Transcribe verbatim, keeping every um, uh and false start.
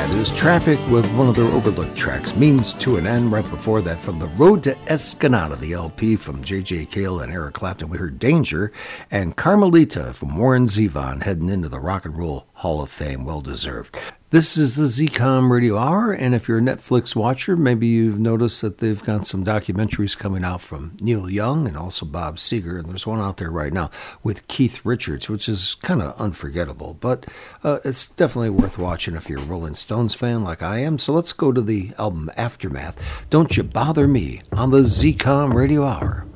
that is Traffic with one of their overlooked tracks, Means to an End. Right before that, from The Road to Escanaba, the L P from J J Cale and Eric Clapton, we heard Danger, and Carmelita from Warren Zevon, heading into the Rock and Roll Hall of Fame. Well deserved. This is the Z COM Radio Hour, and if you're a Netflix watcher, maybe you've noticed that they've got some documentaries coming out from Neil Young and also Bob Seger, and there's one out there right now with Keith Richards, which is kind of unforgettable, but uh, it's definitely worth watching if you're a Rolling Stones fan like I am. So let's go to the album Aftermath, Don't You Bother Me, on the Z COM Radio Hour.